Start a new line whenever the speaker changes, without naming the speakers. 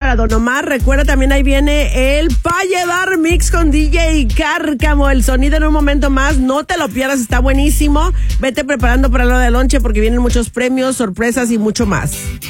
para Don Omar. Recuerda, también ahí viene el Pa' Llevar Mix con DJ Cárcamo. El sonido en un momento más. No te lo pierdas, está buenísimo. Vete preparando para la hora de lonche porque vienen muchos premios, sorpresas y mucho más.